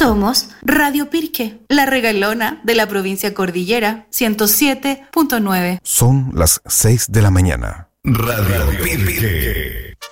Somos Radio Pirque, la regalona de la provincia Cordillera, 107.9. Son las 6 de la mañana. Radio Pirque.